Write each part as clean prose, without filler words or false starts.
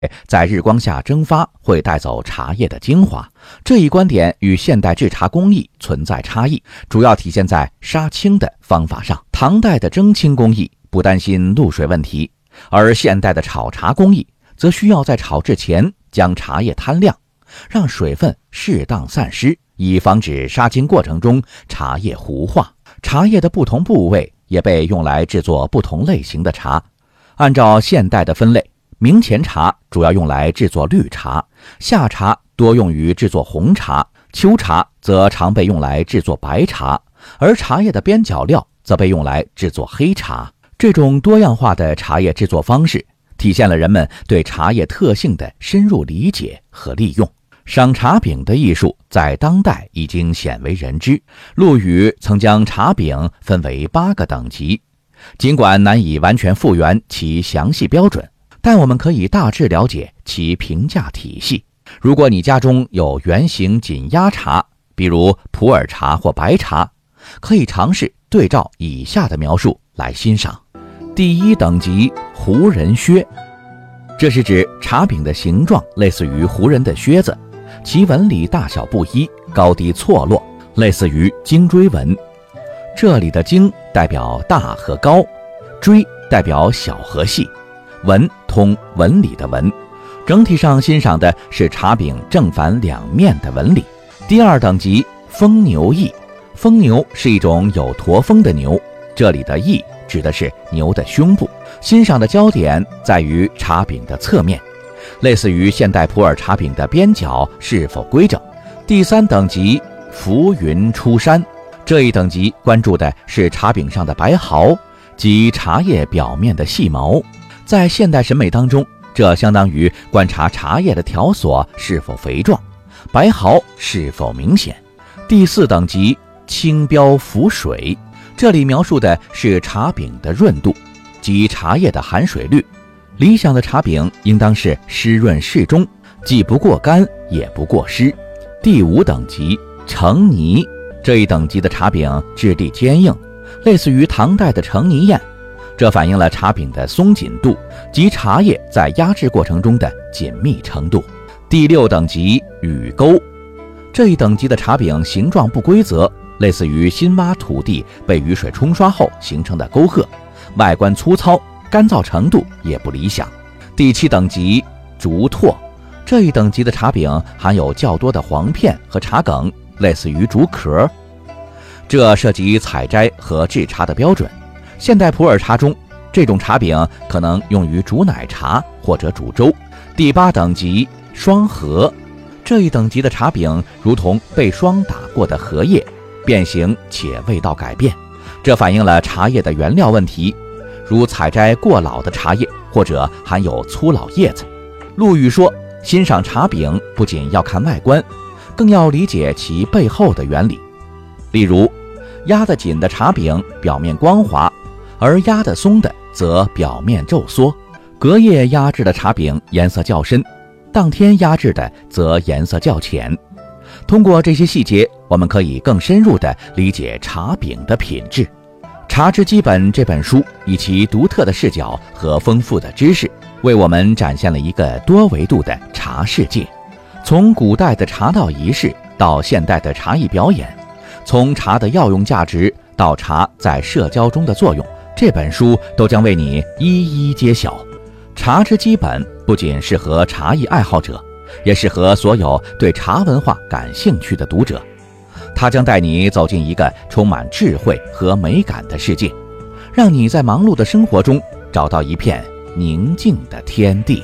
在日光下蒸发会带走茶叶的精华，这一观点与现代制茶工艺存在差异，主要体现在杀青的方法上。唐代的蒸青工艺不担心露水问题，而现代的炒茶工艺则需要在炒制前将茶叶摊晾，让水分适当散失，以防止杀青过程中茶叶糊化。茶叶的不同部位也被用来制作不同类型的茶。按照现代的分类，明前茶主要用来制作绿茶，夏茶多用于制作红茶，秋茶则常被用来制作白茶，而茶叶的边角料则被用来制作黑茶。这种多样化的茶叶制作方式体现了人们对茶叶特性的深入理解和利用。赏茶饼的艺术在当代已经鲜为人知，陆羽曾将茶饼分为8个等级。尽管难以完全复原其详细标准，但我们可以大致了解其评价体系。如果你家中有圆形紧压茶，比如普洱茶或白茶，可以尝试对照以下的描述来欣赏。第1等级胡人靴，这是指茶饼的形状类似于胡人的靴子，其纹理大小不一，高低错落，类似于颈椎纹。这里的颈代表大和高，椎代表小和细，纹通纹理的纹。整体上欣赏的是茶饼正反两面的纹理。第2等级风牛翼，风牛是一种有驼峰的牛，这里的翼指的是牛的胸部。欣赏的焦点在于茶饼的侧面，类似于现代普洱茶饼的边角是否规整。第3等级浮云出山，这一等级关注的是茶饼上的白毫及茶叶表面的细毛。在现代审美当中，这相当于观察茶叶的条索是否肥壮，白毫是否明显。第4等级青标浮水，这里描述的是茶饼的润度及茶叶的含水率。理想的茶饼应当是湿润适中，既不过干也不过湿。第5等级澄泥，这一等级的茶饼质地坚硬，类似于唐代的澄泥砚，这反映了茶饼的松紧度及茶叶在压制过程中的紧密程度。第6等级雨沟，这一等级的茶饼形状不规则，类似于新挖土地被雨水冲刷后形成的沟壑，外观粗糙，干燥程度也不理想。第7等级竹拓，这一等级的茶饼含有较多的黄片和茶梗，类似于竹壳，这涉及采摘和制茶的标准。现代普洱茶中，这种茶饼可能用于煮奶茶或者煮粥。第8等级霜荷，这一等级的茶饼如同被霜打过的荷叶，变形且味道改变，这反映了茶叶的原料问题，如采摘过老的茶叶或者含有粗老叶子。陆羽说，欣赏茶饼不仅要看外观，更要理解其背后的原理。例如，压得紧的茶饼表面光滑，而压得松的则表面皱缩。隔夜压制的茶饼颜色较深，当天压制的则颜色较浅。通过这些细节，我们可以更深入地理解茶饼的品质。《茶之基本》这本书以其独特的视角和丰富的知识，为我们展现了一个多维度的茶世界。从古代的茶道仪式到现代的茶艺表演，从茶的药用价值到茶在社交中的作用，这本书都将为你一一揭晓。茶之基本不仅适合茶艺爱好者，也适合所有对茶文化感兴趣的读者。它将带你走进一个充满智慧和美感的世界，让你在忙碌的生活中找到一片宁静的天地。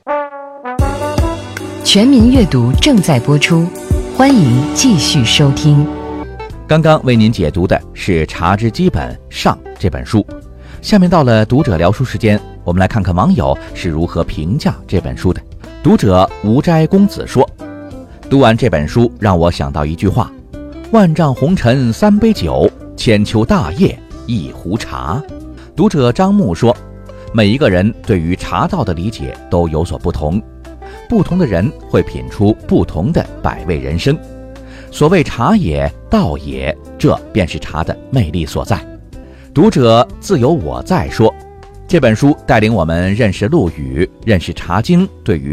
全民阅读正在播出，欢迎继续收听。 刚刚为您解读的是《茶之基本上》这本书。下面到了读者聊书时间，我们来看看网友是如何评价这本书的。读者无斋公子说，读完这本书让我想到一句话：万丈红尘3杯酒，千秋大业1壶茶。读者张木说，每一个人对于茶道的理解都有所不同，不同的人会品出不同的百味人生。所谓茶也道也，这便是茶的魅力所在。读者自有我在说， 这本书带领我们认识陆羽，认识《茶经》对于